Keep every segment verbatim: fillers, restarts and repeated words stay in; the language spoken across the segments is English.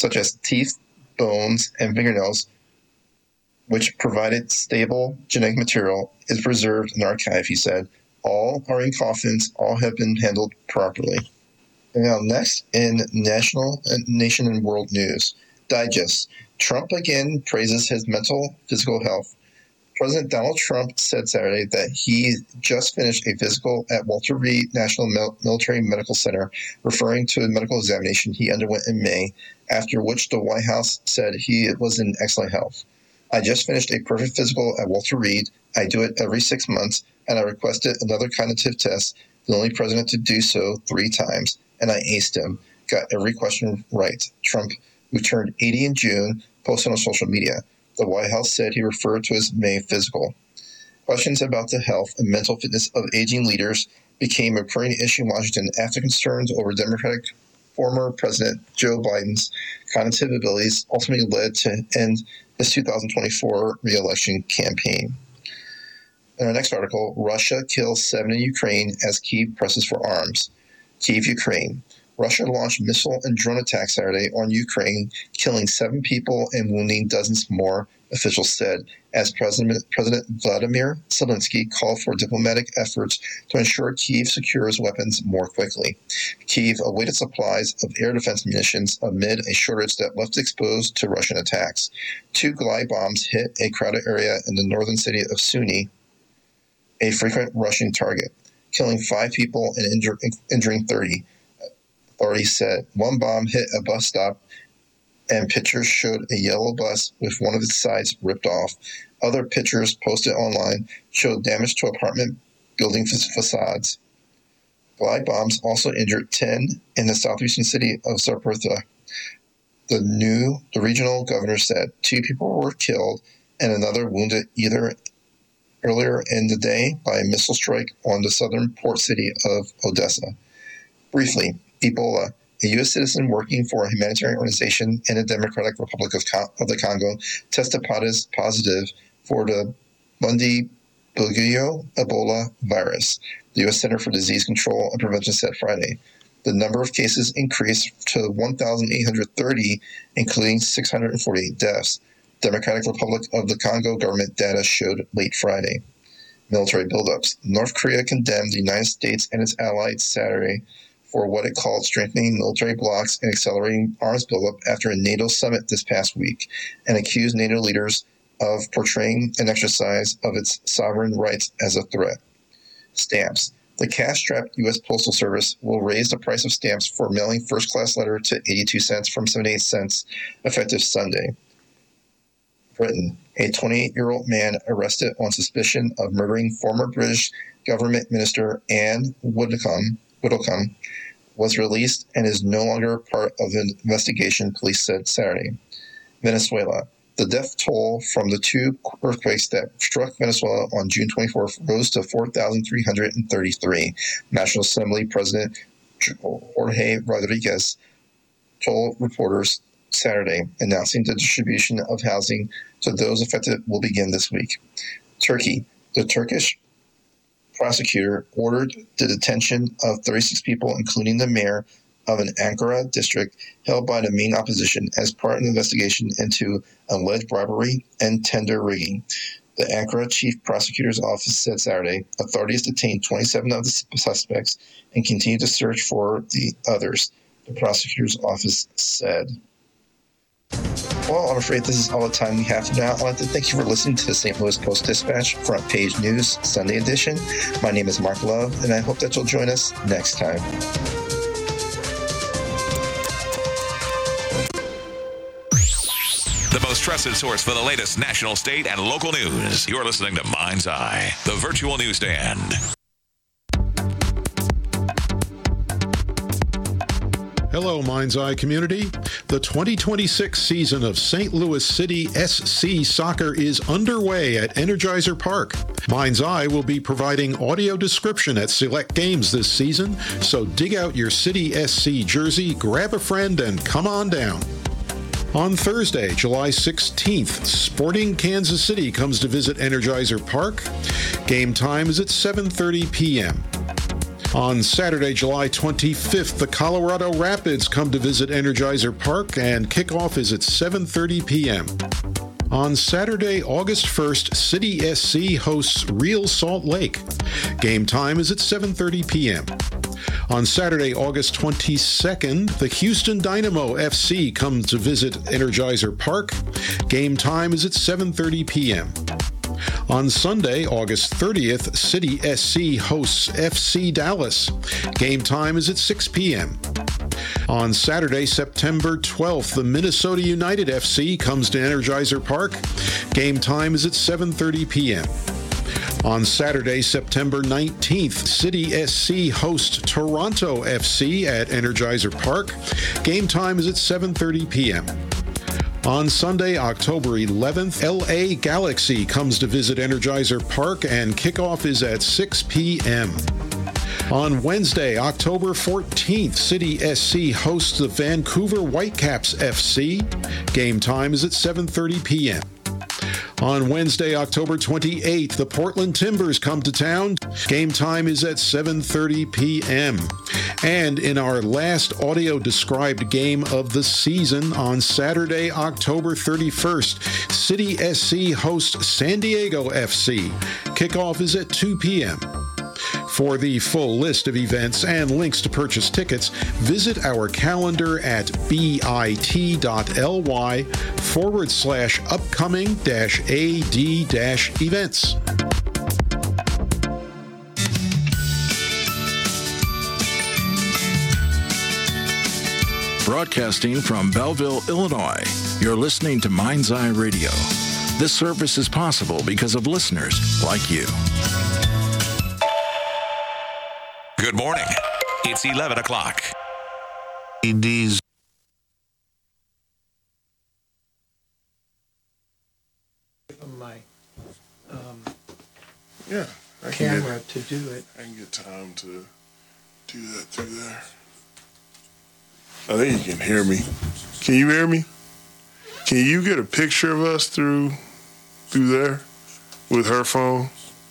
such as teeth, bones, and fingernails, which provided stable genetic material, is preserved in the archive, he said. All are in coffins. All have been handled properly. And now next in national, nation, and world news. Digest. Trump again praises his mental, physical health. President Donald Trump said Saturday that he just finished a physical at Walter Reed National Mil- Military Medical Center, referring to a medical examination he underwent in May, after which the White House said he was in excellent health. I just finished a perfect physical at Walter Reed. I do it every six months, and I requested another cognitive test, the only president to do so three times, and I aced him. Got every question right. Trump, who turned eighty in June, posted on social media. The White House said he referred to his May physical. Questions about the health and mental fitness of aging leaders became a recurring issue in Washington after concerns over Democratic former President Joe Biden's cognitive abilities ultimately led to end his two thousand twenty-four re-election campaign. In our next article, Russia kills seven in Ukraine as Kyiv presses for arms. Kyiv, Ukraine. Russia launched missile and drone attacks Saturday on Ukraine, killing seven people and wounding dozens more, officials said, as President, President Vladimir Zelensky called for diplomatic efforts to ensure Kyiv secures weapons more quickly. Kyiv awaited supplies of air defense munitions amid a shortage that left exposed to Russian attacks. Two glide bombs hit a crowded area in the northern city of Sumy, a frequent Russian target, killing five people and injur- injuring thirty. Authorities said one bomb hit a bus stop, and pictures showed a yellow bus with one of its sides ripped off. Other pictures posted online showed damage to apartment building facades. Glide bombs also injured ten in the southeastern city of Zaporozhye. The new, the regional governor said two people were killed and another wounded either earlier in the day by a missile strike on the southern port city of Odessa. Briefly, Ebola, a U S citizen working for a humanitarian organization in the Democratic Republic of, Con- of the Congo, tested positive for the Bundibugyo Ebola virus, the U S Center for Disease Control and Prevention said Friday. The number of cases increased to one thousand eight hundred thirty, including six hundred forty-eight deaths. Democratic Republic of the Congo government data showed late Friday. Military buildups. North Korea condemned the United States and its allies Saturday for what it called strengthening military blocs and accelerating arms buildup after a NATO summit this past week, and accused NATO leaders of portraying an exercise of its sovereign rights as a threat. Stamps. The cash-strapped U S Postal Service will raise the price of stamps for mailing first-class letter to eighty-two cents from seventy-eight cents effective Sunday. Britain. A twenty-eight-year-old man arrested on suspicion of murdering former British government minister Anne Widdecombe, Widdecombe was released and is no longer part of the investigation, police said Saturday. Venezuela. The death toll from the two earthquakes that struck Venezuela on June twenty-fourth rose to four thousand three hundred thirty-three. National Assembly President Jorge Rodriguez told reporters Saturday, announcing the distribution of housing to those affected will begin this week. Turkey. The Turkish prosecutor ordered the detention of thirty-six people, including the mayor of an Ankara district held by the main opposition, as part of an investigation into alleged bribery and tender rigging. The Ankara chief prosecutor's office said Saturday authorities detained twenty-seven of the suspects and continue to search for the others, the prosecutor's office said. Well, I'm afraid this is all the time we have for now. I'd like to thank you for listening to the Saint Louis Post-Dispatch Front Page News Sunday edition. My name is Mark Love, and I hope that you'll join us next time. The most trusted source for the latest national, state, and local news. You're listening to Mind's Eye, the virtual newsstand. Hello, Mind's Eye community. The twenty twenty-six season of Saint Louis City S C Soccer is underway at Energizer Park. Mind's Eye will be providing audio description at select games this season, so dig out your City S C jersey, grab a friend, and come on down. On Thursday, July sixteenth, Sporting Kansas City comes to visit Energizer Park. Game time is at seven thirty p.m. On Saturday, July twenty-fifth, the Colorado Rapids come to visit Energizer Park, and kickoff is at seven thirty p.m. On Saturday, August first, City S C hosts Real Salt Lake. Game time is at seven thirty p.m. On Saturday, August twenty-second, the Houston Dynamo F C comes to visit Energizer Park. Game time is at seven thirty p.m. On Sunday, August thirtieth, City S C hosts F C Dallas. Game time is at six p.m. On Saturday, September twelfth, the Minnesota United F C comes to Energizer Park. Game time is at seven thirty p.m. On Saturday, September nineteenth, City S C hosts Toronto F C at Energizer Park. Game time is at seven thirty p.m. On Sunday, October eleventh, L A Galaxy comes to visit Energizer Park, and kickoff is at six p.m. On Wednesday, October fourteenth, City S C hosts the Vancouver Whitecaps F C. Game time is at seven thirty p.m. On Wednesday, October twenty-eighth, the Portland Timbers come to town. Game time is at seven thirty p.m. And in our last audio-described game of the season, on Saturday, October thirty-first, City S C hosts San Diego F C. Kickoff is at two p.m. For the full list of events and links to purchase tickets, visit our calendar at bit.ly forward slash upcoming dash AD dash events. Broadcasting from Belleville, Illinois, you're listening to Mind's Eye Radio. This service is possible because of listeners like you. Good morning. It's eleven o'clock. These my um, yeah, I can camera get, to do it. I can get time to do that through there. I think you can hear me. Can you hear me? Can you get a picture of us through through there with her phone?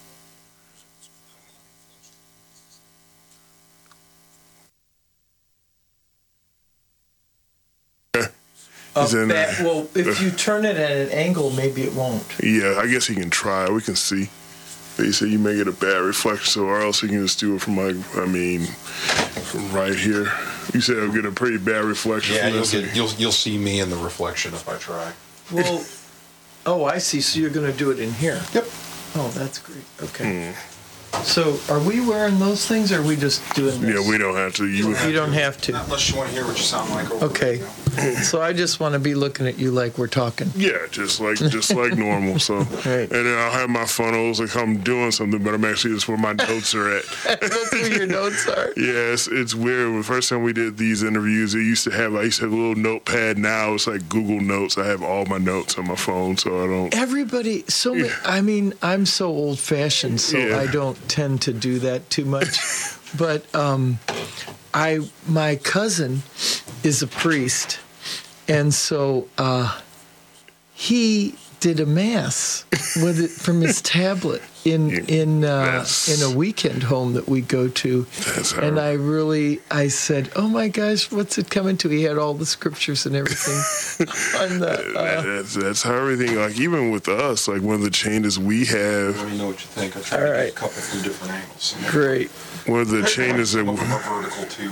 Uh, in that, there. well, if you turn it at an angle, maybe it won't. Yeah, I guess he can try. We can see. They say you may get a bad reflection, so or else he can just do it from like, I mean, from right here. You said I'll get a pretty bad reflection. Yeah, from you'll this. get you'll you'll see me in the reflection if I try. Well, oh, I see. So you're going to do it in here. Yep. Oh, that's great. Okay. So are we wearing those things, or are we just doing this? Yeah, we don't have to. You, You don't have to. Unless you want to hear what you sound like. Over Okay. So I just want to be looking at you like we're talking. Yeah, just like just like normal. So, Right. and then I'll have my funnels like I'm doing something, but I'm actually just where my notes are at. That's where your notes are. Yeah, it's, it's weird. The first time we did these interviews, it used to have I used to have a little notepad. Now it's like Google Notes. I have all my notes on my phone, so I don't. Everybody, so many, I mean, I'm so old-fashioned, so Yeah. I don't tend to do that too much. But um, I, my cousin is a priest, and so uh, he did a mass with it from his tablet in in uh, That's- in a weekend home that we go to. That's how- And I really, I said, "Oh my gosh, what's it coming to?" He had all the scriptures and everything on the. Uh, that's, that's how everything, like even with us, like one of the changes we have, Let me know what you think. I tried All to right. get a couple from different angles. great. one of the changes that Some of them are vertical too.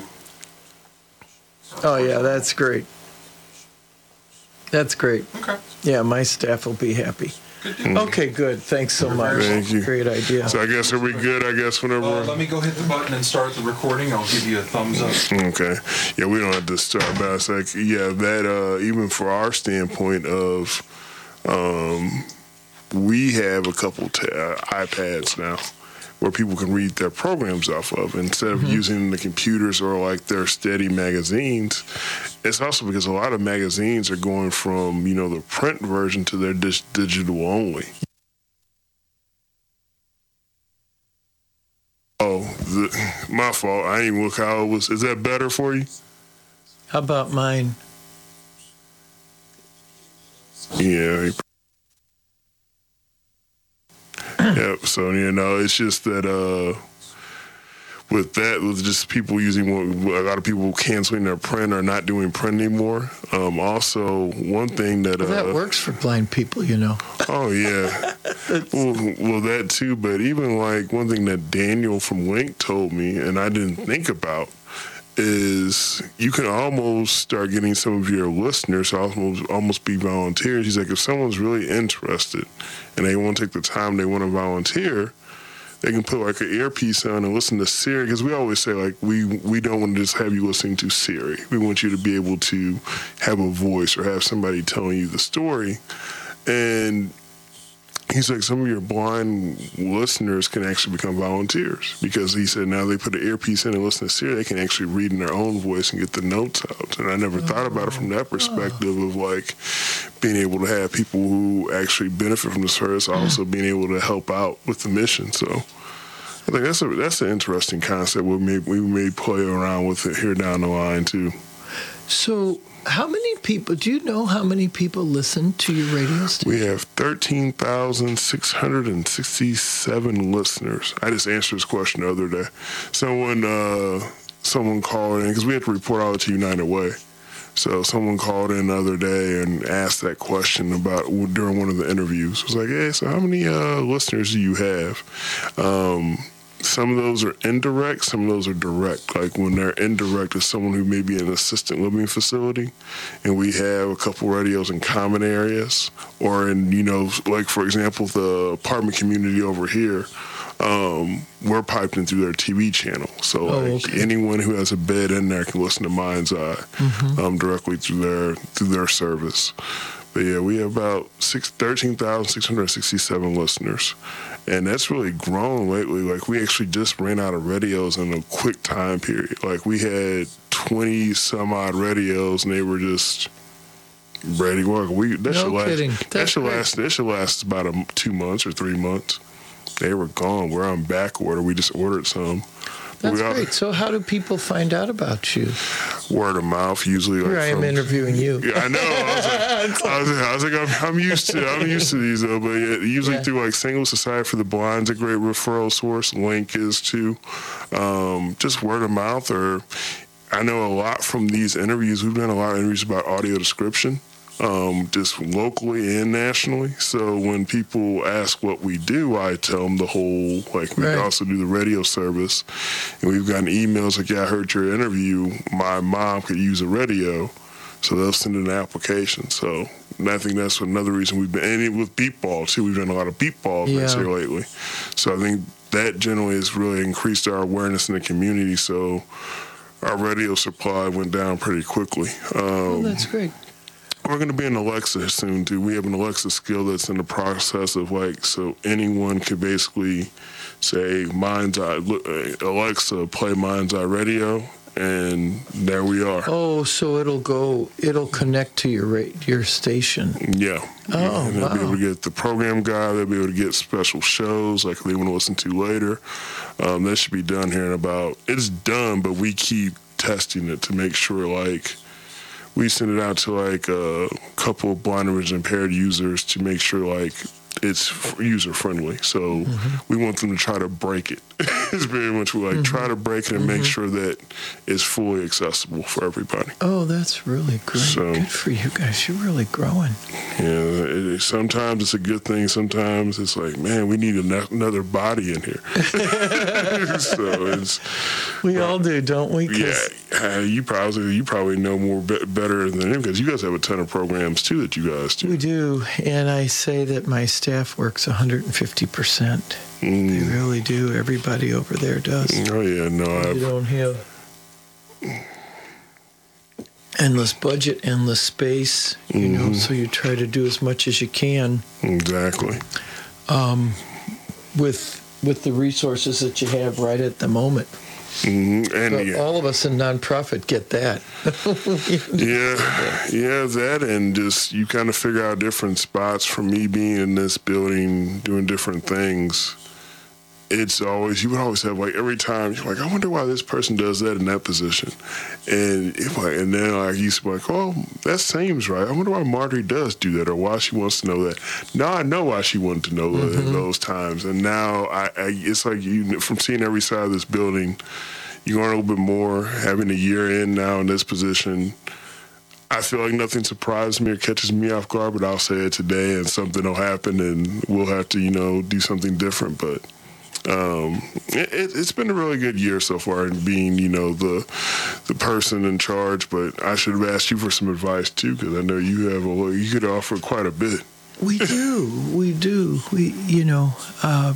Oh yeah, that's great. That's great. Okay. Yeah, my staff will be happy. Good deal. Okay, good. Thanks so much. Thank you. Great idea. So I guess are we good? I guess whenever. Uh, let me go hit the button and start the recording. I'll give you a thumbs up. Okay. Yeah, we don't have to start, but it's like, yeah, that, uh, even for our standpoint of, um, we have a couple t- uh, iPads now where people can read their programs off of instead of using the computers or like their steady magazines. It's also because a lot of magazines are going from, you know, the print version to their dis- digital only. Oh, the, my fault. I didn't even look how it was. Is that better for you? How about mine? Yeah. Yep. So, you know, it's just that uh, with that, with just people using, a lot of people canceling their print or not doing print anymore. Um, also, one thing that... Well, uh, that works for blind people, you know. Oh, yeah. well, well, that too, but even like one thing that Daniel from Link told me, and I didn't think about, is you can almost start getting some of your listeners almost almost be volunteers. He's like, if someone's really interested and they want to take the time, they want to volunteer, they can put like an earpiece on and listen to Siri, because we always say like we we don't want to just have you listening to Siri. We want you to be able to have a voice or have somebody telling you the story. And he's like, some of your blind listeners can actually become volunteers, because he said now they put an earpiece in and listen to Siri, they can actually read in their own voice and get the notes out. And I never oh. thought about it from that perspective of like being able to have people who actually benefit from the service also being able to help out with the mission. So I think that's a that's an interesting concept we may we may play around with it here down the line too. So how many people, do you know how many people listen to your radio station? We have thirteen thousand six hundred sixty-seven listeners. I just answered this question the other day. Someone uh, someone called in, because we have to report all to United Way. So someone called in the other day and asked that question about during one of the interviews. It was like, hey, so how many uh, listeners do you have? Um, some of those are indirect, some of those are direct. Like when they're indirect, is someone who may be in an assisted living facility, and we have a couple radios in common areas, or in, you know, like for example, the apartment community over here, um, we're piped in through their T V channel. So oh, like okay. anyone who has a bed in there can listen to Mind's Eye mm-hmm. um, directly through their through their service. But yeah, we have about thirteen thousand six hundred sixty-seven listeners. And that's really grown lately. Like, we actually just ran out of radios in a quick time period. Like, we had twenty some odd radios, and they were just ready to work. We that no should last. kidding. That That's should great. last. That should last about a, two months or three months. They were gone. We're on back order. We just ordered some. That's we all, great. So how do people find out about you? Word of mouth, usually. Here like I am from, interviewing you. Yeah, I know. I was like, I was, I was like I'm, I'm used to, I'm used to these though. But yeah, usually Yeah. through like Saint Louis Society for the Blind's a great referral source. Link is too. Um, just word of mouth, or I know a lot from these interviews. We've done a lot of interviews about audio description. Um, just locally and nationally. So when people ask what we do, I tell them the whole, like we Right. also do the radio service. And we've gotten emails like, yeah, I heard your interview. My mom could use a radio. So they'll send in an application. So and I think that's another reason we've been, and with beat ball too, we've done a lot of beat ball events Yeah. here lately. So I think that generally has really increased our awareness in the community. So our radio supply went down pretty quickly. Um, Oh, that's great. We're going to be in Alexa soon, too. We have an Alexa skill that's in the process of, like, so anyone could basically say, Mind's Eye, Alexa, play Mind's Eye Radio, and there we are. Oh, so it'll go, it'll connect to your ra- your station. Yeah. Oh, and they'll wow. be able to get the program guide. They'll be able to get special shows like they want to listen to later. Um, that should be done here in about, it's done, but we keep testing it to make sure, like, we send it out to like a couple of blind and impaired users to make sure like it's user friendly. So mm-hmm. we want them to try to break it. It's very much like mm-hmm. try to break it and mm-hmm. make sure that it's fully accessible for everybody. Oh, that's really great. So, good for you guys. You're really growing. Yeah, it, it, sometimes it's a good thing. Sometimes it's like, man, we need an- another body in here. So it's we uh, all do, don't we? Yeah, uh, you probably you probably know more be- better than him because you guys have a ton of programs too that you guys do. We do, and I say that my staff works one hundred fifty percent. Mm. They really do. Everybody over there does. Oh yeah, no, I don't have endless budget, endless space. You mm-hmm. know, so you try to do as much as you can. Exactly. Um, with with the resources that you have right at the moment. Mm-hmm. And but yeah. all of us in nonprofit get that. yeah, yeah, that, and just you kind of figure out different spots. For me being in this building, doing different things, it's always, you would always have, like, every time, you're like, I wonder why this person does that in that position. And if like, and then like, you used to be like, oh, that seems right. I wonder why Marjorie does do that or why she wants to know that. Now I know why she wanted to know mm-hmm. that in those times. And now I, I, it's like you, from seeing every side of this building, you learn a little bit more. Having a year in now in this position, I feel like nothing surprises me or catches me off guard, but I'll say it today and something will happen and we'll have to, you know, do something different. But um, it, it's been a really good year so far in being, you know, the the person in charge. But I should have asked you for some advice, too, because I know you have a you could offer quite a bit. We do. We do. We, you know, uh,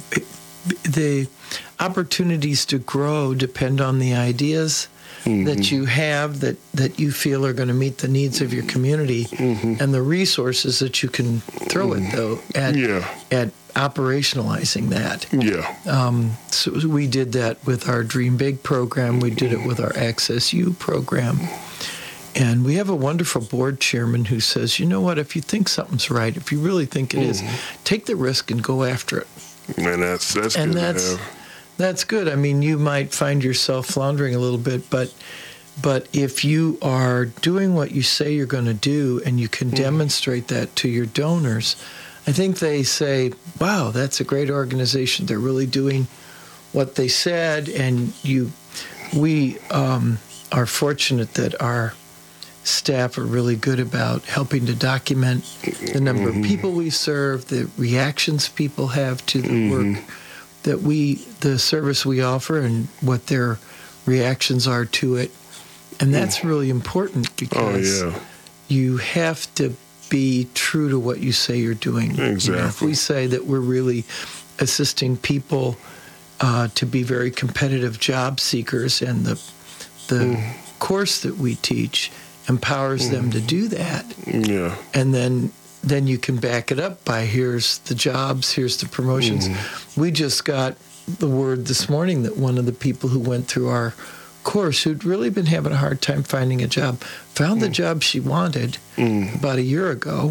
the opportunities to grow depend on the ideas Mm-hmm. that you have that, that you feel are going to meet the needs of your community mm-hmm. and the resources that you can throw mm-hmm. it, though, at, yeah. at operationalizing that. Yeah. Um, so we did that with our Dream Big program. We did it with our Access U program. And we have a wonderful board chairman who says, you know what, if you think something's right, if you really think it mm-hmm. is, take the risk and go after it. And that's, that's and good that's, to have. That's good. I mean, you might find yourself floundering a little bit, but but if you are doing what you say you're going to do and you can mm-hmm. demonstrate that to your donors, I think they say, wow, that's a great organization. They're really doing what they said. And you, we um, are fortunate that our staff are really good about helping to document the number mm-hmm. of people we serve, the reactions people have to the mm-hmm. work that we, the service we offer, and what their reactions are to it. And that's really important because oh, yeah. you have to be true to what you say you're doing. Exactly. You know, if we say that we're really assisting people uh, to be very competitive job seekers, and the the mm. course that we teach empowers mm. them to do that. Yeah. And then then you can back it up by here's the jobs, here's the promotions. Mm. We just got the word this morning that one of the people who went through our course, who'd really been having a hard time finding a job, found mm. the job she wanted mm. about a year ago.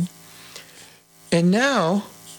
And now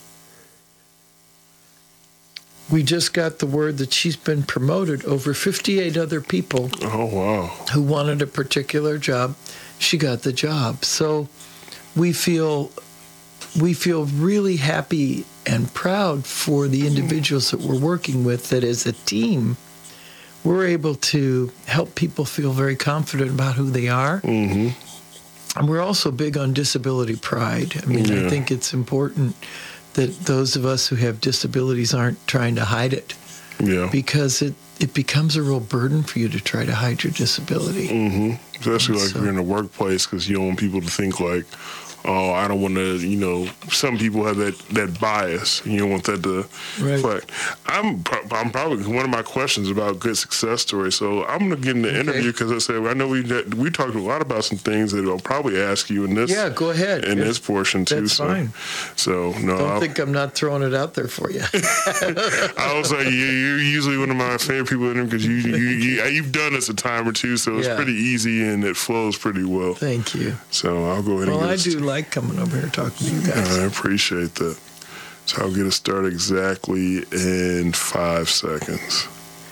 we just got the word that she's been promoted over fifty-eight other people. Oh, wow. Who wanted a particular job. She got the job. So we feel we feel really happy and proud for the individuals that we're working with, that as a team, we're able to help people feel very confident about who they are. Mm-hmm. And we're also big on disability pride. I mean, yeah. I think it's important that those of us who have disabilities aren't trying to hide it. Yeah. Because it, it becomes a real burden for you to try to hide your disability. Mm-hmm. Especially like so, if you're in a workplace, because you don't want people to think like, oh, I don't want to, you know, some people have that, that bias. You don't want that to right. reflect. I'm, I'm probably, one of my questions about good success stories. So I'm going to get in the okay. interview because I said, I know we we talked a lot about some things that I'll probably ask you in this. Yeah, go ahead. In yeah. this portion too. That's so, fine. So, no. Don't I'll, think I'm not throwing it out there for you. I was like, you, you're usually one of my favorite people in them because you, you, you, you've done this a time or two, so it's yeah. pretty easy and it flows pretty well. Thank you. So I'll go ahead well, and get I it do started. like coming over here talking to you guys. I appreciate that. So I'll get it started exactly in five seconds.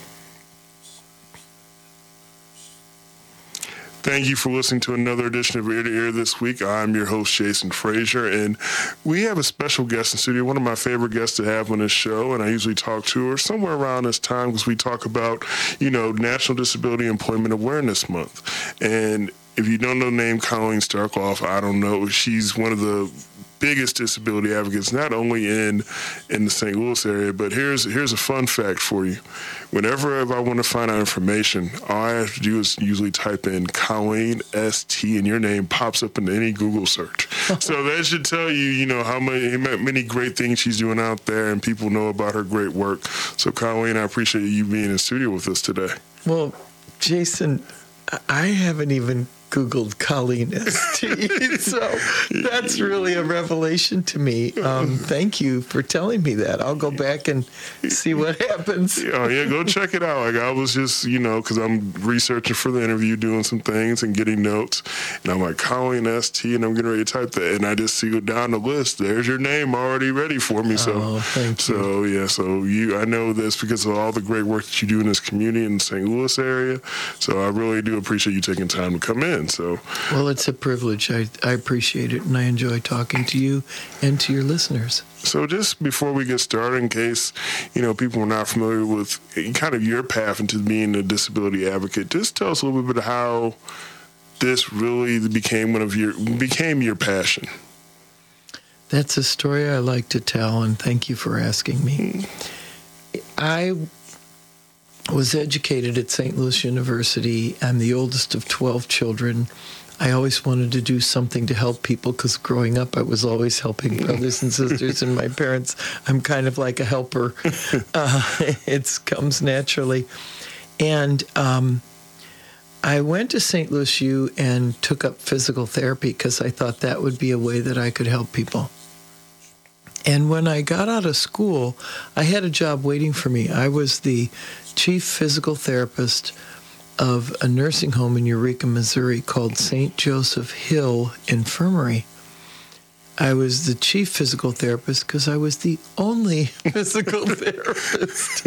Thank you for listening to another edition of Ear to Ear this week. I'm your host, Jason Frazier, and we have a special guest in studio, one of my favorite guests to have on this show, and I usually talk to her somewhere around this time because we talk about, you know, National Disability Employment Awareness Month. And if you don't know the name Colleen Starkloff, I don't know. She's one of the biggest disability advocates, not only in in the Saint Louis area, but here's here's a fun fact for you. Whenever I want to find out information, all I have to do is usually type in Colleen S T, and your name pops up in any Google search. So that should tell you, you know, how many many great things she's doing out there, and people know about her great work. So, Colleen, I appreciate you being in studio with us today. Well, Jason, I haven't even Googled Colleen S T. So that's really a revelation to me. Um, thank you for telling me that. I'll go back and see what happens. Oh, yeah, go check it out. Like, I was just, you know, because I'm researching for the interview, doing some things and getting notes. And I'm like, Colleen S T, and I'm getting ready to type that. And I just see down the list, there's your name already ready for me. So, oh, thank you. So, yeah, so you, I know this because of all the great work that you do in this community in the Saint Louis area. So I really do appreciate you taking time to come in. So, well, it's a privilege. I, I appreciate it, and I enjoy talking to you and to your listeners. So just before we get started, in case, you know, people are not familiar with kind of your path into being a disability advocate, just tell us a little bit about how this really became one of your, became your passion. That's a story I like to tell, and thank you for asking me. I was educated at Saint Louis University. I'm the oldest of twelve children. I always wanted to do something to help people because growing up I was always helping brothers and sisters and my parents. I'm kind of like a helper. Uh, it comes naturally. And um, I went to Saint Louis U and took up physical therapy because I thought that would be a way that I could help people. And when I got out of school, I had a job waiting for me. I was the chief physical therapist of a nursing home in Eureka, Missouri called Saint Joseph Hill Infirmary. I was the chief physical therapist because I was the only physical therapist.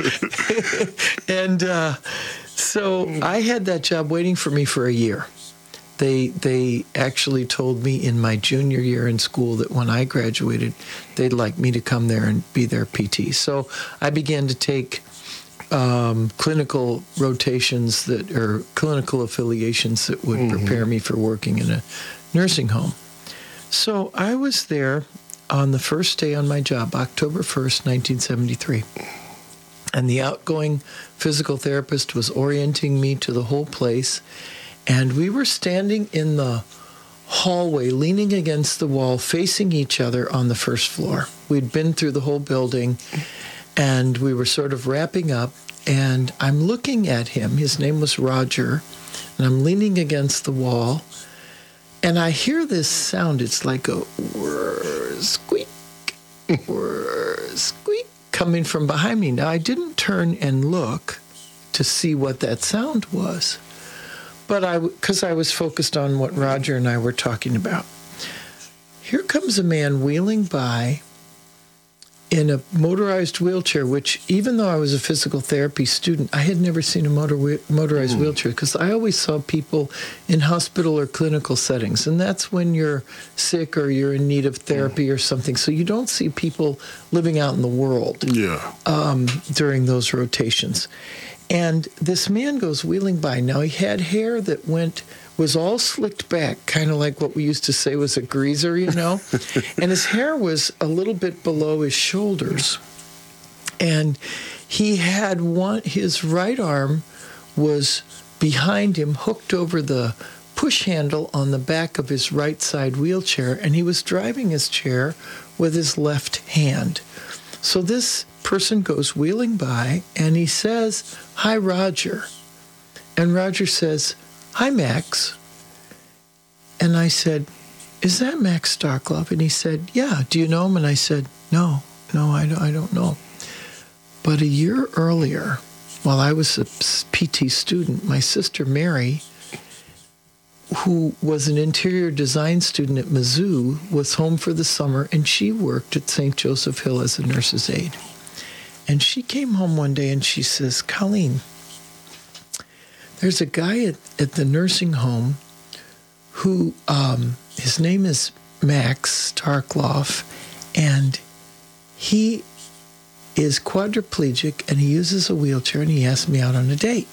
and uh, so I had that job waiting for me for a year. They they actually told me in my junior year in school that when I graduated, they'd like me to come there and be their P T. So I began to take um, clinical rotations that or clinical affiliations that would mm-hmm. prepare me for working in a nursing home. So I was there on the first day on my job, October first, nineteen seventy-three. And the outgoing physical therapist was orienting me to the whole place. And we were standing in the hallway, leaning against the wall, facing each other on the first floor. We'd been through the whole building, and we were sort of wrapping up. And I'm looking at him. His name was Roger. And I'm leaning against the wall. And I hear this sound. It's like a whir, squeak, whir, squeak, coming from behind me. Now, I didn't turn and look to see what that sound was. But I, because I was focused on what Roger and I were talking about. Here comes a man wheeling by in a motorized wheelchair, which even though I was a physical therapy student, I had never seen a motor motorized mm. wheelchair because I always saw people in hospital or clinical settings. And that's when you're sick or you're in need of therapy mm. or something. So you don't see people living out in the world yeah. um, during those rotations. And this man goes wheeling by. Now, he had hair that went, was all slicked back, kind of like what we used to say was a greaser, you know? And his hair was a little bit below his shoulders. And he had one, his right arm was behind him, hooked over the push handle on the back of his right side wheelchair, and he was driving his chair with his left hand. So this person goes wheeling by, and he says, "Hi, Roger." And Roger says, "Hi, Max." And I said, "Is that Max Starklove?" And he said, "Yeah. Do you know him?" And I said, no, no, I don't, I don't know. But a year earlier, while I was a P T student, my sister Mary, who was an interior design student at Mizzou, was home for the summer, and she worked at Saint Joseph Hill as a nurse's aide. And she came home one day and she says, "Colleen, there's a guy at, at the nursing home who, um, his name is Max Starklove, and he is quadriplegic and he uses a wheelchair, and he asked me out on a date."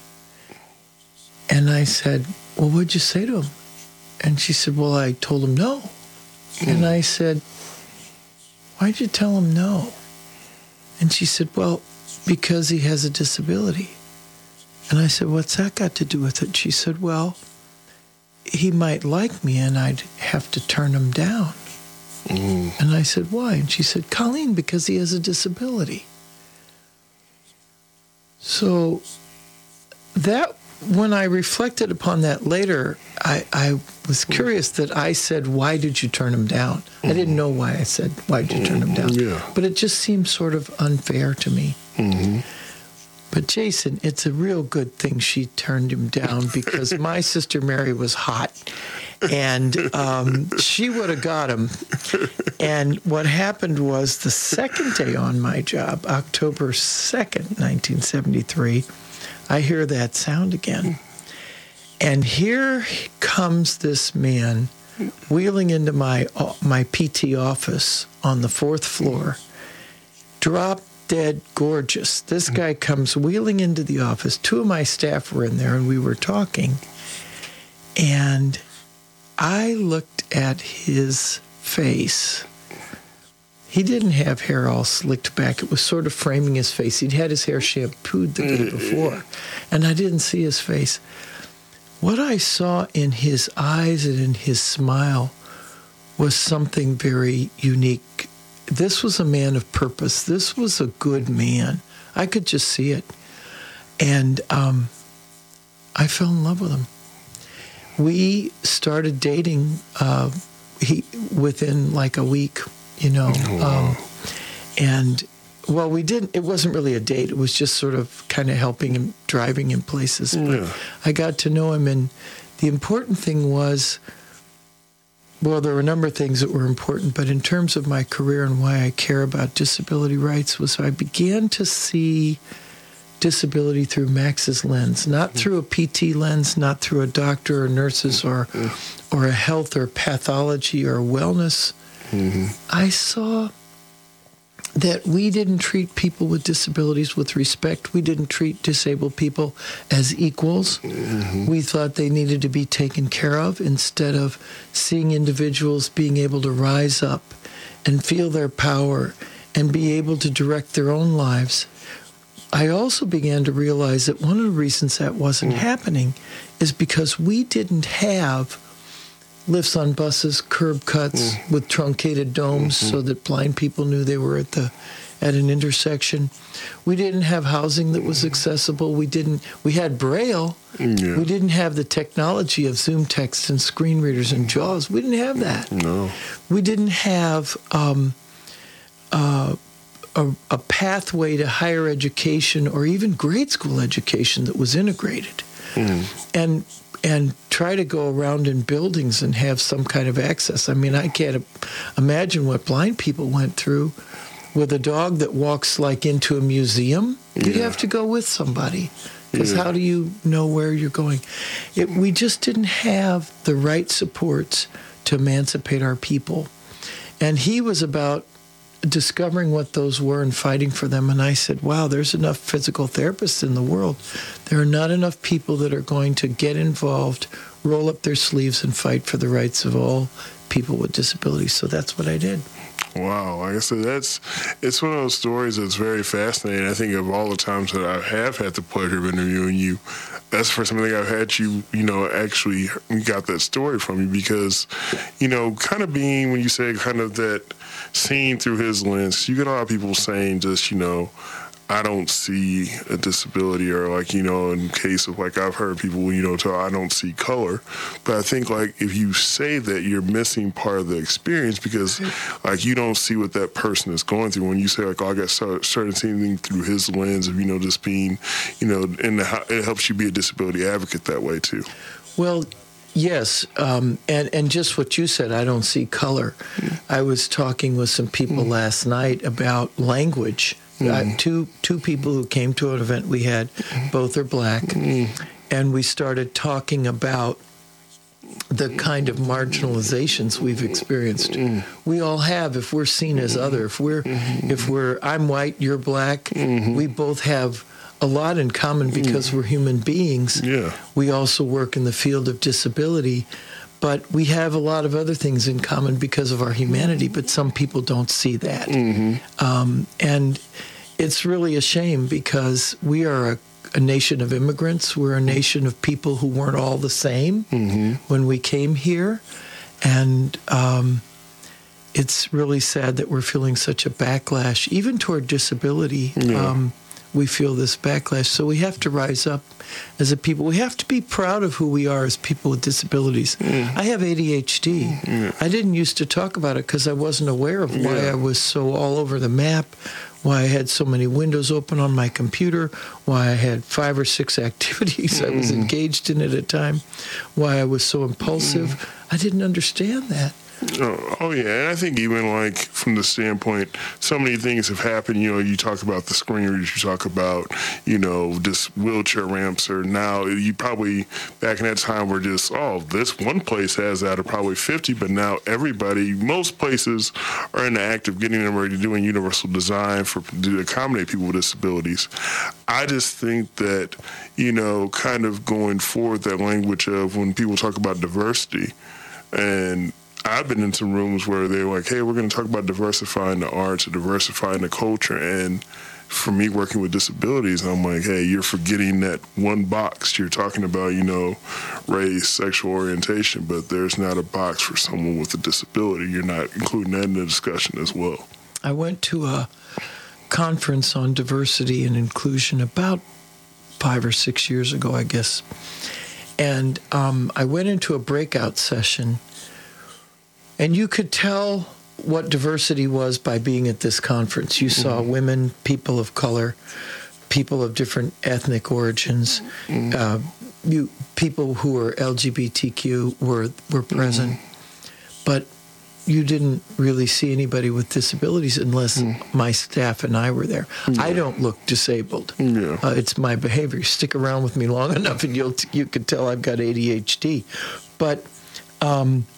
And I said, "Well, what'd you say to him?" And she said, "Well, I told him no." Mm. And I said, "Why'd you tell him no?" And she said, "Well, because he has a disability." And I said, "What's that got to do with it?" She said, "Well, he might like me and I'd have to turn him down." Mm. And I said, "Why?" And she said, "Colleen, because he has a disability." So that when I reflected upon that later, I, I was curious that I said, why did you turn him down? Mm-hmm. I didn't know why I said, why did you turn him down? Yeah. But it just seemed sort of unfair to me. Mm-hmm. But Jason, it's a real good thing she turned him down because my sister Mary was hot. And um, she would have got him. And what happened was the second day on my job, October second, nineteen seventy-three, I hear that sound again. And here comes this man wheeling into my uh, my P T office on the fourth floor, drop dead gorgeous. This guy comes wheeling into the office. Two of my staff were in there, and we were talking. And I looked at his face. He didn't have hair all slicked back. It was sort of framing his face. He'd had his hair shampooed the day before, and I didn't see his face. What I saw in his eyes and in his smile was something very unique. This was a man of purpose. This was a good man. I could just see it. And um, I fell in love with him. We started dating uh, he within like a week, you know. Wow. Um, and, well, we didn't, it wasn't really a date. It was just sort of kind of helping him, driving him places. But Yeah. I got to know him, and the important thing was, well, there were a number of things that were important, but in terms of my career and why I care about disability rights was I began to see disability through Max's lens, not through a P T lens, not through a doctor or nurses or or a health or pathology or wellness. Mm-hmm. I saw that we didn't treat people with disabilities with respect. We didn't treat disabled people as equals. Mm-hmm. We thought they needed to be taken care of instead of seeing individuals being able to rise up and feel their power and be able to direct their own lives. I also began to realize that one of the reasons that wasn't mm. happening is because we didn't have lifts on buses, curb cuts mm. with truncated domes mm-hmm. so that blind people knew they were at the at an intersection. We didn't have housing that was accessible. We didn't. We had Braille. Yeah. We didn't have the technology of Zoom text and screen readers and JAWS. We didn't have that. No. We didn't have um, uh, a, a pathway to higher education or even grade school education that was integrated. Mm. And and try to go around in buildings and have some kind of access. I mean, I can't imagine what blind people went through with a dog that walks like into a museum. Yeah. You have to go with somebody because yeah. how do you know where you're going? It, we just didn't have the right supports to emancipate our people. And he was about discovering what those were and fighting for them. And I said, wow, there's enough physical therapists in the world. There are not enough people that are going to get involved, roll up their sleeves, and fight for the rights of all people with disabilities. So that's what I did. Wow. Like I said, that's, it's one of those stories that's very fascinating. I think of all the times that I have had the pleasure of interviewing you, that's the first time I think I've had you, you know, actually got that story from you because, you know, kind of being, when you say kind of that seeing through his lens, you get a lot of people saying just, you know, I don't see a disability, or like, you know, in case of like I've heard people, you know, tell I don't see color. But I think like if you say that, you're missing part of the experience because like you don't see what that person is going through. When you say like, oh, I got started, started seeing through his lens of, you know, just being, you know, and it helps you be a disability advocate that way too. Well, yes, um, and, and just what you said, I don't see color. Mm. I was talking with some people mm. last night about language. Mm. Uh, two two people who came to an event we had, both are black, mm. and we started talking about the kind of marginalizations we've experienced. Mm. We all have. If we're seen as other, if we're mm-hmm. if we're I'm white, you're black, mm-hmm. we both have a lot in common because mm. we're human beings. Yeah. We also work in the field of disability. But we have a lot of other things in common because of our humanity, but some people don't see that. Mm-hmm. Um, and it's really a shame because we are a, a nation of immigrants. We're a nation of people who weren't all the same mm-hmm. when we came here. And um, it's really sad that we're feeling such a backlash, even toward disability. Yeah. Um, we feel this backlash. So we have to rise up as a people. We have to be proud of who we are as people with disabilities. Mm. I have A D H D. Mm. I didn't used to talk about it because I wasn't aware of why yeah. I was so all over the map, why I had so many windows open on my computer, why I had five or six activities mm. I was engaged in at a time, why I was so impulsive. Mm. I didn't understand that. Oh, oh, yeah, and I think even like from the standpoint, so many things have happened. You know, you talk about the screeners, you talk about, you know, just wheelchair ramps, or now you probably, back in that time, were just, oh, this one place has that, or probably fifty, but now everybody, most places are in the act of getting them ready to doing universal design for to accommodate people with disabilities. I just think that, you know, kind of going forward, that language of when people talk about diversity, and I've been in some rooms where they're like, hey, we're going to talk about diversifying the arts or diversifying the culture. And for me working with disabilities, I'm like, hey, you're forgetting that one box. You're talking about, you know, race, sexual orientation, but there's not a box for someone with a disability. You're not including that in the discussion as well. I went to a conference on diversity and inclusion about five or six years ago, I guess. And um, I went into a breakout session. And you could tell what diversity was by being at this conference. You saw mm-hmm. women, people of color, people of different ethnic origins, mm-hmm. uh, you people who were L G B T Q were were present, mm-hmm. but you didn't really see anybody with disabilities unless mm-hmm. my staff and I were there. Yeah. I don't look disabled. Yeah. Uh, it's my behavior. Stick around with me long enough, and you'll you could tell I've got A D H D, but. Um,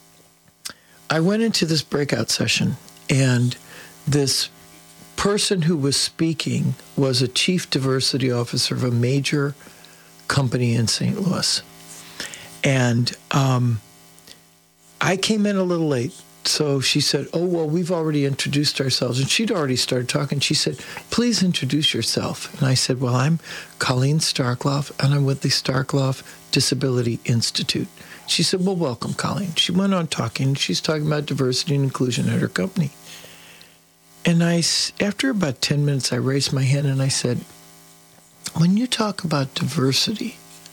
I went into this breakout session, and this person who was speaking was a chief diversity officer of a major company in Saint Louis. And um, I came in a little late, so she said, oh, well, we've already introduced ourselves. And she'd already started talking. She said, please introduce yourself. And I said, well, I'm Colleen Starkloff, and I'm with the Starkloff Disability Institute. She said, well, welcome, Colleen. She went on talking. She's talking about diversity and inclusion at her company. And I, after about ten minutes, I raised my hand and I said, when you talk about diversity,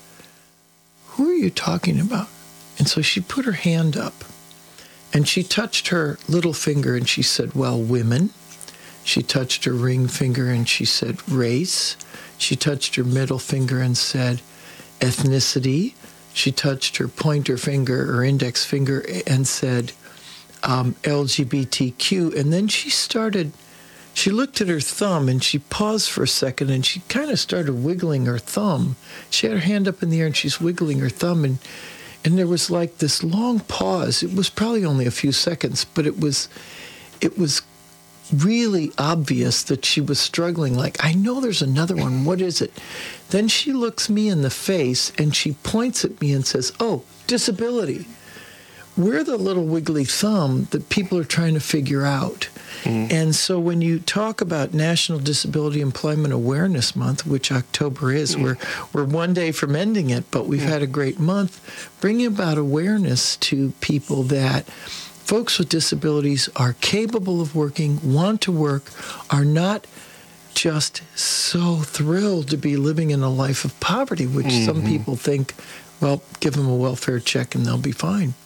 who are you talking about? And so she put her hand up and she touched her little finger and she said, well, women. She touched her ring finger and she said, race. She touched her middle finger and said, ethnicity. She touched her pointer finger or index finger and said, um, L G B T Q. And then she started, she looked at her thumb and she paused for a second and she kind of started wiggling her thumb. She had her hand up in the air and she's wiggling her thumb. And, and there was like this long pause. It was probably only a few seconds, but it was, it was really obvious that she was struggling. Like, I know there's another one. What is it? Then she looks me in the face and she points at me and says, oh, disability. We're the little wiggly thumb that people are trying to figure out. Mm. And so when you talk about National Disability Employment Awareness Month, which October is, mm. we're, we're one day from ending it, but we've mm. had a great month, bringing about awareness to people that folks with disabilities are capable of working, want to work, are not just so thrilled to be living in a life of poverty, which mm-hmm. some people think, well, give them a welfare check and they'll be fine.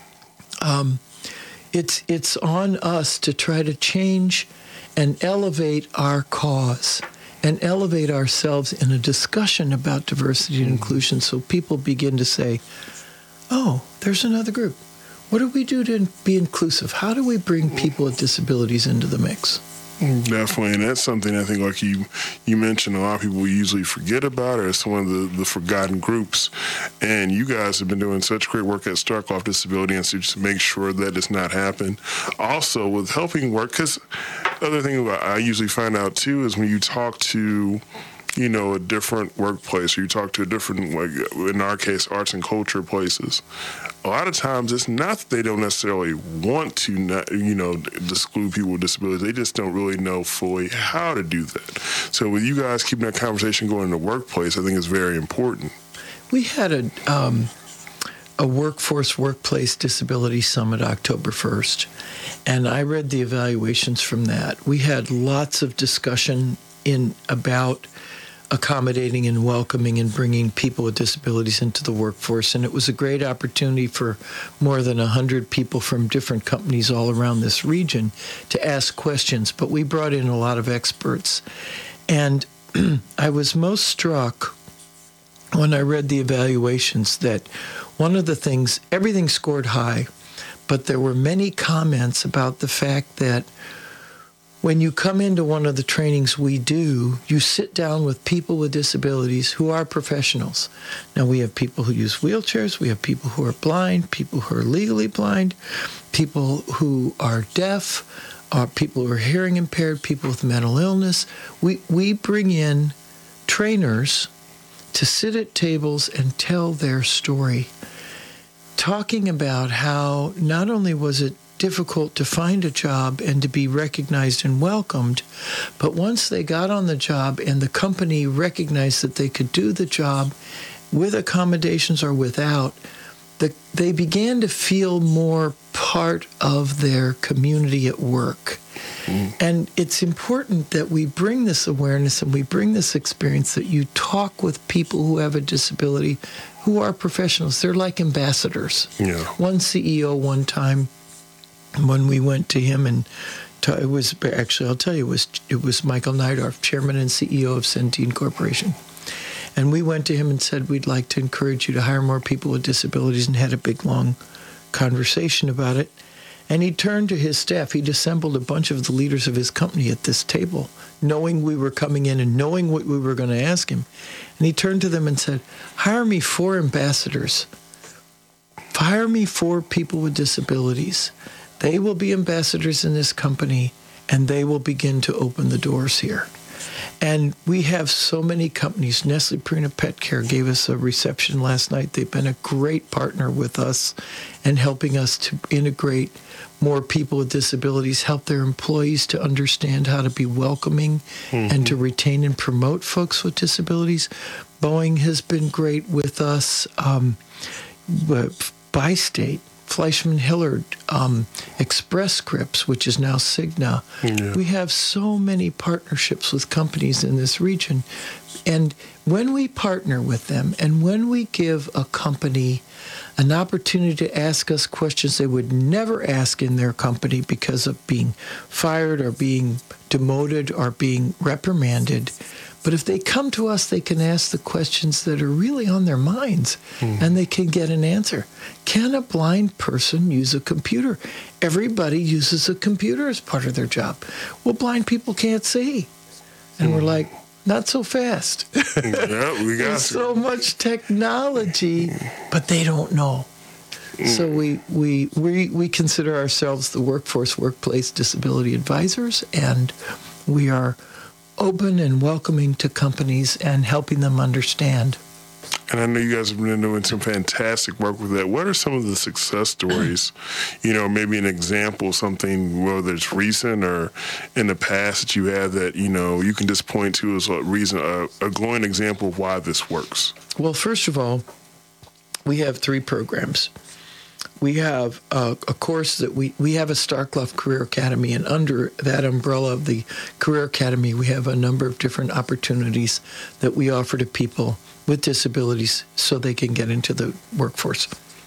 Um, it's it's on us to try to change and elevate our cause and elevate ourselves in a discussion about diversity and mm-hmm. inclusion so people begin to say, oh, there's another group. What do we do to be inclusive? How do we bring people with disabilities into the mix? Definitely, and that's something I think, like you you mentioned, a lot of people usually forget about, or it's one of the, the forgotten groups. And you guys have been doing such great work at Starkloff Disability Institute to make sure that does not happen. Also, with helping work, because the other thing I usually find out, too, is when you talk to, you know, a different workplace, or you talk to a different, like in our case, arts and culture places, a lot of times it's not that they don't necessarily want to, not, you know, exclude people with disabilities. They just don't really know fully how to do that. So with you guys keeping that conversation going in the workplace, I think is very important. We had a um, a workforce workplace disability summit October first, and I read the evaluations from that. We had lots of discussion in about accommodating and welcoming and bringing people with disabilities into the workforce. And it was a great opportunity for more than one hundred people from different companies all around this region to ask questions. But we brought in a lot of experts. And I was most struck when I read the evaluations that one of the things, everything scored high, but there were many comments about the fact that when you come into one of the trainings we do, you sit down with people with disabilities who are professionals. Now, we have people who use wheelchairs, we have people who are blind, people who are legally blind, people who are deaf, uh, people who are hearing impaired, people with mental illness. We, we bring in trainers to sit at tables and tell their story, talking about how not only was it difficult to find a job and to be recognized and welcomed, but once they got on the job and the company recognized that they could do the job with accommodations or without, the, they began to feel more part of their community at work. Mm. And it's important that we bring this awareness and we bring this experience, that you talk with people who have a disability, who are professionals. They're like ambassadors. Yeah. One C E O one time, when we went to him, and to, it was actually, I'll tell you, it was it was Michael Neidorf, chairman and C E O of Centene Corporation. And we went to him and said, we'd like to encourage you to hire more people with disabilities, and had a big, long conversation about it. And he turned to his staff. He'd assembled a bunch of the leaders of his company at this table, knowing we were coming in and knowing what we were going to ask him. And he turned to them and said, hire me four ambassadors. Hire me four people with disabilities. They will be ambassadors in this company, and they will begin to open the doors here. And we have so many companies. Nestle Purina Pet Care gave us a reception last night. They've been a great partner with us and helping us to integrate more people with disabilities, help their employees to understand how to be welcoming mm-hmm. and to retain and promote folks with disabilities. Boeing has been great with us. Um, by state, Fleischmann Hillard, um, Express Scripts, which is now Cigna. Yeah. We have so many partnerships with companies in this region. And when we partner with them, and when we give a company an opportunity to ask us questions they would never ask in their company because of being fired or being demoted or being reprimanded, but if they come to us, they can ask the questions that are really on their minds, mm. and they can get an answer. Can a blind person use a computer? Everybody uses a computer as part of their job. Well, blind people can't see. And mm. we're like, not so fast. Yeah, we got There's so much technology, but they don't know. Mm. So we, we, we, we consider ourselves the Workforce Workplace Disability Advisors, and we are open and welcoming to companies and helping them understand. And I know you guys have been doing some fantastic work with that. What are some of the success stories? You know, maybe an example, something, whether it's recent or in the past, that you have that, you know, you can just point to as a reason, a, a glowing example of why this works. Well, first of all, we have three programs. We have a, a course that we, we have a Starclough Career Academy, and under that umbrella of the Career Academy, we have a number of different opportunities that we offer to people with disabilities so they can get into the workforce.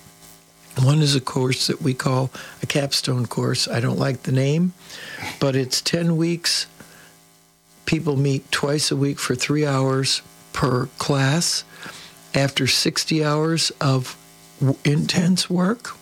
One is a course that we call a capstone course. I don't like the name, but it's ten weeks. People meet twice a week for three hours per class. After sixty hours of intense work,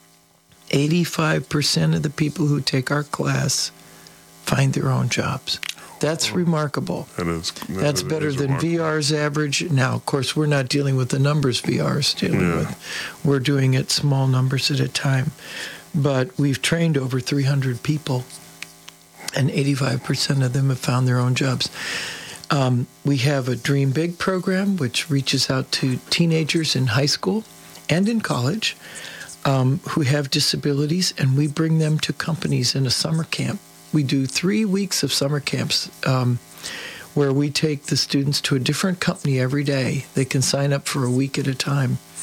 eighty-five percent of the people who take our class find their own jobs. That's oh, remarkable. That is, that That's is, better is than V R's average. Now, of course, we're not dealing with the numbers V R is dealing yeah. with. We're doing it small numbers at a time. But we've trained over three hundred people, and eighty-five percent of them have found their own jobs. Um, we have a Dream Big program, which reaches out to teenagers in high school and in college um, who have disabilities, and we bring them to companies in a summer camp. We do three weeks of summer camps um, where we take the students to a different company every day. They can sign up for a week at a time.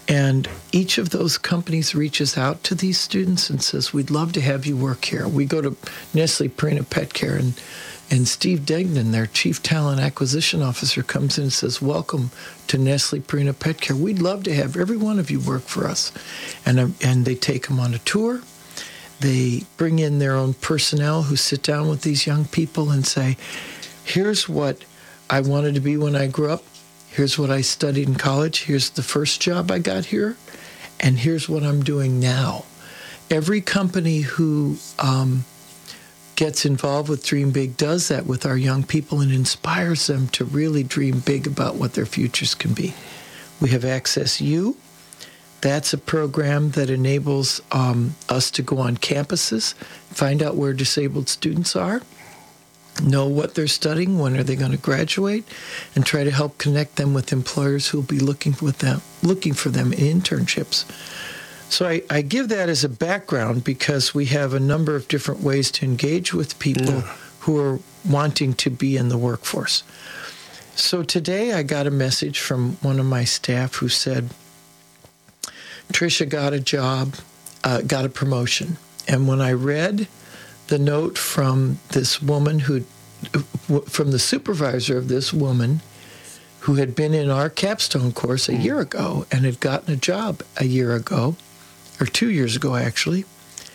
And each of those companies reaches out to these students and says, we'd love to have you work here. We go to Nestle Purina Pet Care, and, and Steve Degnan, their Chief Talent Acquisition Officer, comes in and says, welcome to Nestle Purina Pet Care. We'd love to have every one of you work for us. And, um, and they take them on a tour. They bring in their own personnel who sit down with these young people and say, here's what I wanted to be when I grew up. Here's what I studied in college. Here's the first job I got here. And here's what I'm doing now. Every company who um, gets involved with Dream Big does that with our young people and inspires them to really dream big about what their futures can be. We have Access U. That's a program that enables um, us to go on campuses, find out where disabled students are, know what they're studying, when are they going to graduate, and try to help connect them with employers who will be looking with them, looking for them in internships. So I, I give that as a background because we have a number of different ways to engage with people yeah. who are wanting to be in the workforce. So today I got a message from one of my staff who said, Tricia got a job, uh, got a promotion. And when I read the note from this woman who, from the supervisor of this woman who had been in our capstone course a year ago and had gotten a job a year ago, or two years ago actually,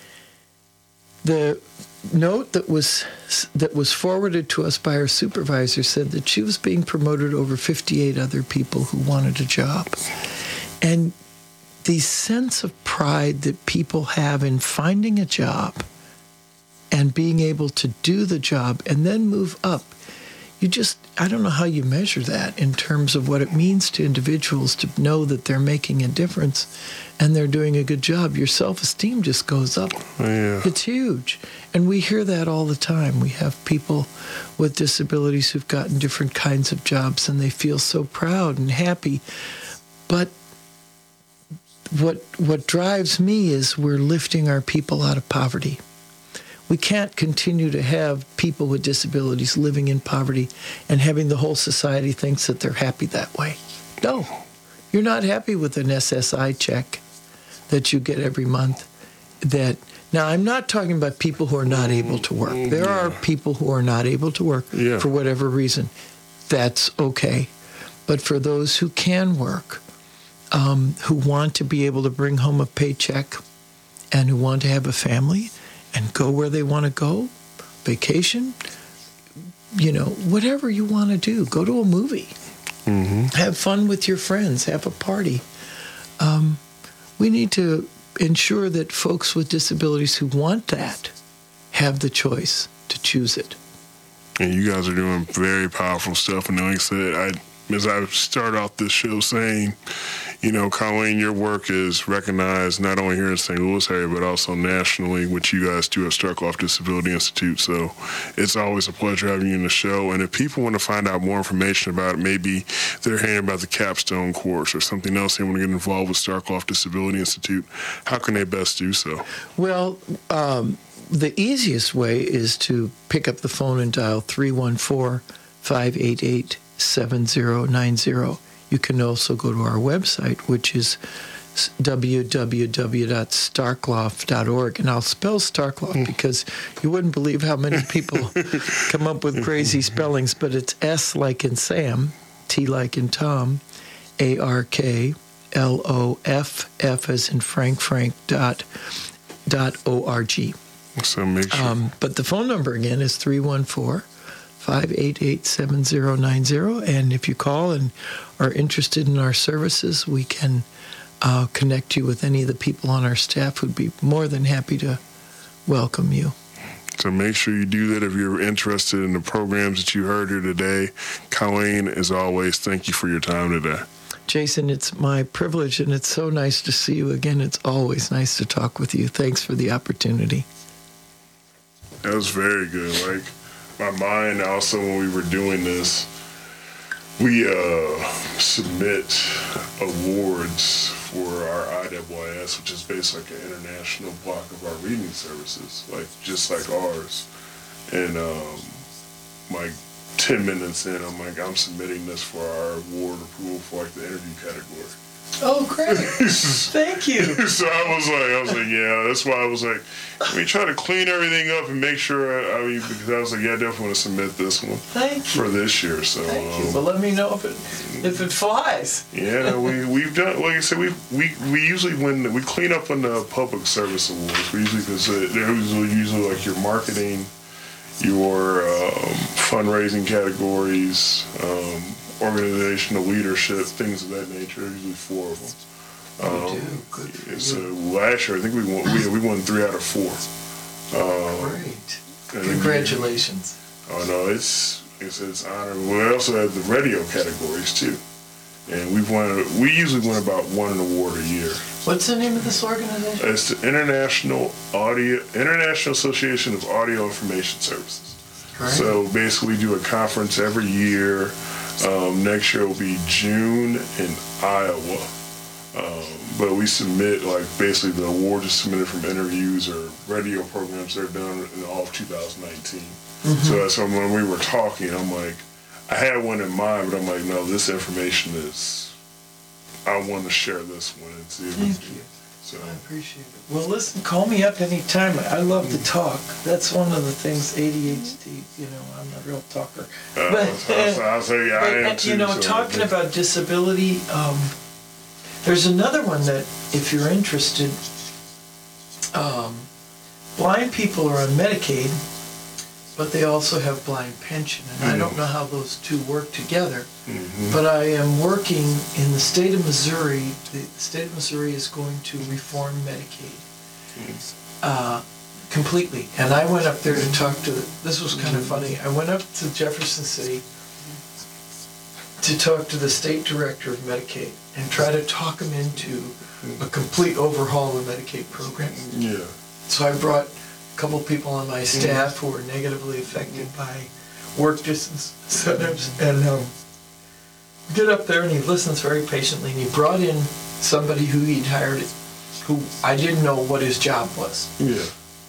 the note that was that was forwarded to us by our supervisor said that she was being promoted over fifty-eight other people who wanted a job. And the sense of pride that people have in finding a job and being able to do the job and then move up, you just, I don't know how you measure that in terms of what it means to individuals to know that they're making a difference and they're doing a good job. Your self-esteem just goes up. Yeah. It's huge. And we hear that all the time. We have people with disabilities who've gotten different kinds of jobs and they feel so proud and happy. But what what drives me is we're lifting our people out of poverty. We can't continue to have people with disabilities living in poverty and having the whole society thinks that they're happy that way. No, you're not happy with an S S I check that you get every month. That now, I'm not talking about people who are not able to work. There yeah. are people who are not able to work yeah. for whatever reason. That's okay. But for those who can work, um, who want to be able to bring home a paycheck and who want to have a family, and go where they want to go, vacation, you know, whatever you want to do. Go to a movie. Mm-hmm. Have fun with your friends. Have a party. Um, we need to ensure that folks with disabilities who want that have the choice to choose it. And you guys are doing very powerful stuff. And like I said, I, as I start off this show saying, you know, Colleen, your work is recognized not only here in Saint Louis area, but also nationally, which you guys do at Starkloff Disability Institute. So it's always a pleasure having you in the show. And if people want to find out more information about it, maybe they're hearing about the capstone course or something else, they want to get involved with Starkloff Disability Institute, how can they best do so? Well, um, the easiest way is to pick up the phone and dial three one four, five eight eight, seven zero nine zero. You can also go to our website, which is w w w dot starkloff dot org. And I'll spell Starkloff because you wouldn't believe how many people come up with crazy spellings. But it's S like in Sam, T like in Tom, A R K L O F, F as in Frank, Frank, dot, dot O R G. So make sure. Um, but the phone number again is three one four, five eight eight, seven zero nine zero. And if you call and are interested in our services, we can uh, connect you with any of the people on our staff who'd be more than happy to welcome you. So make sure you do that if you're interested in the programs that you heard here today. Colleen, as always, thank you for your time today. Jason, it's my privilege, and it's so nice to see you again. It's always nice to talk with you. Thanks for the opportunity. That was very good. Like, my mind also, when we were doing this, we uh, submit awards for our I W I S, which is basically like an international block of our reading services, like just like ours. And um, like ten minutes in, I'm like, I'm submitting this for our award approval for like the interview category. Oh, great. Thank you. So I was like, I was like, yeah. That's why I was like, let me try to clean everything up and make sure. I, I mean, because I was like, yeah, I definitely want to submit this one Thank you. for this year. So Thank um, you. But let me know if it if it flies. yeah, we we've done. Like I said, we we we usually win. We clean up on the public service awards. We usually because they're usually usually like your marketing, your um, fundraising categories. Um, organizational leadership, things of that nature. Usually four of them. Um, You do. Good for you. so last year, I think we won. We, we won three out of four. Um, Great. and then- Congratulations. Oh no, it's it's it's honor. We also have the radio categories too, and we've won. We usually win about one award a year. What's the name of this organization? It's the International Audio International Association of Audio Information Services. Great. So basically, we do a conference every year. Um, next year will be June in Iowa. Um, but we submit, like, basically the award is submitted from interviews or radio programs that are done in all of two thousand nineteen. Mm-hmm. So that's when, when we were talking, I'm like, I had one in mind, but I'm like, no, this information is, I want to share this one and see if we Thank can- you. So, I appreciate it. Well, listen, call me up anytime. I love to talk. That's one of the things, A D H D, you know, I'm a real talker. uh, But, I'll, I'll say yeah, I but, am uh, too. you know, so- talking about disability, um, there's another one that, if you're interested, um, blind people are on Medicaid, but they also have blind pension. And I don't know how those two work together. Mhm. But I am working in the state of Missouri. The state of Missouri is going to reform Medicaid uh, completely. And I went up there to talk to, this was kind of funny. I went up to Jefferson City to talk to the state director of Medicaid and try to talk him into a complete overhaul of the Medicaid program. Yeah. So I brought a couple people on my staff who were negatively affected by work distance centers, and um, get up there and he listens very patiently, and he brought in somebody who he'd hired, who I didn't know what his job was. Yeah.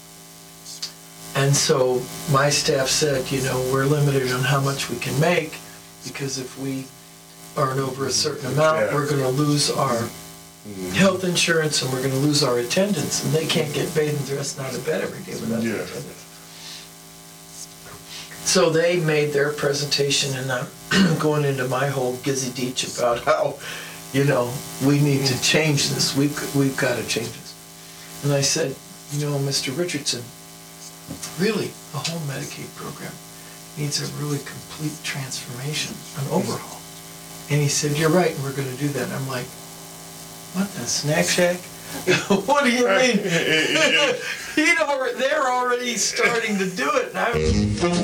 And so my staff said, you know, we're limited on how much we can make, because if we earn over a certain amount, Yeah. we're going to lose our health insurance and we're going to lose our attendance, and they can't get paid and dressed out of bed every day without Yeah. the attendance. So they made their presentation, and I'm going into my whole gizzy deech about how, you know, we need to change this. We've, we've got to change this. And I said, you know, Mister Richardson, really, the whole Medicaid program needs a really complete transformation, an overhaul. And he said, you're right, and we're going to do that. And I'm like, what, the snack shack? What do you mean? He'd already, they're already starting to do it. And I was